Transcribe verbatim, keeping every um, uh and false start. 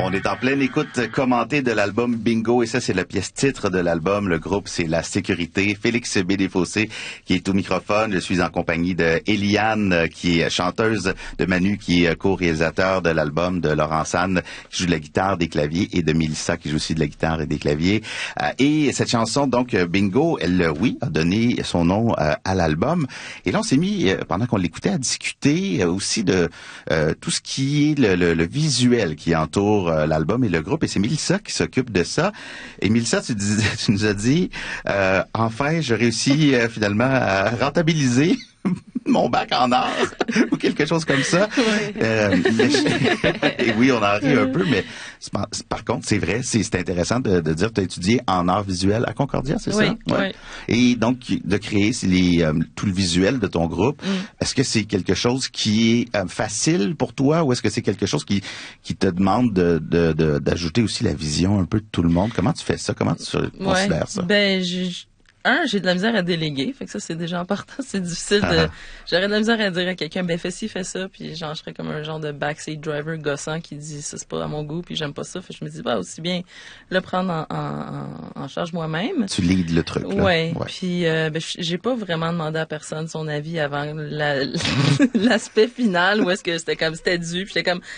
On est en pleine écoute commentée de l'album Bingo et ça, c'est la pièce titre de l'album. Le groupe, c'est La Sécurité. Félix Bédéfossé qui est au microphone. Je suis en compagnie de Eliane, qui est chanteuse, de Manu, qui est co-réalisateur de l'album, de Laurent Sanne, qui joue de la guitare, des claviers, et de Mélissa, qui joue aussi de la guitare et des claviers. Euh, et cette chanson, donc, Bingo, elle, oui, a donné son nom euh, à l'album. Et là, on s'est mis, euh, pendant qu'on l'écoutait, à discuter euh, aussi de euh, tout ce qui est le, le, le visuel qui entoure euh, l'album et le groupe. Et c'est Mélissa qui s'occupe de ça. Et Mélissa, tu, dis, tu nous as dit, euh, enfin, je réussis euh, finalement à rentabiliser mon bac en art ou quelque chose comme ça. Ouais. Euh, et oui, on en rit un peu, mais par, par contre, c'est vrai, c'est, c'est intéressant de, de dire que tu as étudié en art visuel à Concordia, c'est oui, ça? Ouais. Oui. Et donc, de créer les, euh, tout le visuel de ton groupe, mm. est-ce que c'est quelque chose qui est euh, facile pour toi ou est-ce que c'est quelque chose qui, qui te demande de, de, de, d'ajouter aussi la vision un peu de tout le monde? Comment tu fais ça? Comment tu ouais. considères ça? Ben, je... Un, j'ai de la misère à déléguer, fait que ça, c'est déjà important, c'est difficile de... Ah. J'aurais de la misère à dire à quelqu'un, ben, fais ci, fais ça, puis genre, je serais comme un genre de backseat driver gossant qui dit, ça, c'est pas à mon goût, puis j'aime pas ça, fait que je me dis, bah, aussi bien le prendre en, en, en charge moi-même. Tu leads le truc, là. Ouais, ouais. Puis, euh, ben, j'ai pas vraiment demandé à personne son avis avant la, l'aspect final, où est-ce que c'était comme, c'était dû, puis j'étais comme,